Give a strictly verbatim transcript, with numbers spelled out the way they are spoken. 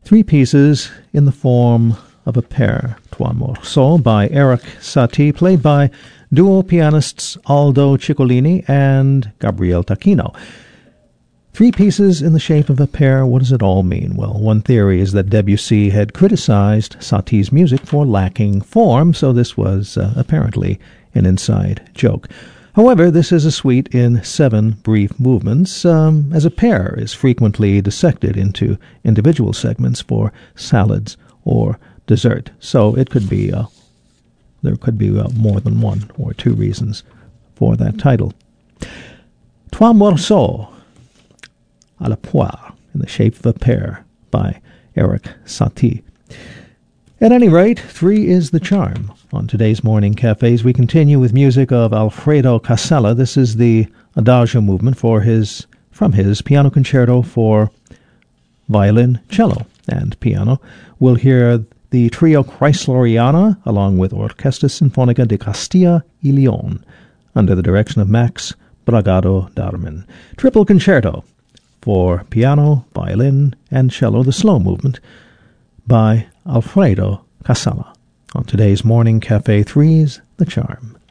Three pieces in the form of a pair. Trois Morceaux by Erik Satie, played by duo pianists Aldo Ciccolini and Gabriel Taquino. Three pieces in the shape of a pair, what does it all mean? Well, one theory is that Debussy had criticized Satie's music for lacking form, so this was uh, apparently an inside joke. However, this is a suite in seven brief movements, um, as a pair is frequently dissected into individual segments for salads or dessert. So it could be, uh, there could be uh, more than one or two reasons for that title. Trois Morceaux à la poire, in the shape of a pear, by Erik Satie. At any rate, three is the charm. On today's Morning Cafes, we continue with music of Alfredo Casella. This is the Adagio movement for his from his piano concerto for violin, cello, and piano. We'll hear the trio Chrysleriana, along with Orquesta Sinfonica de Castilla y León, under the direction of Max Bragado Darman. Triple concerto for piano, violin, and cello, the slow movement, by Alfredo Casella. On today's Morning Cafe, three's the charm.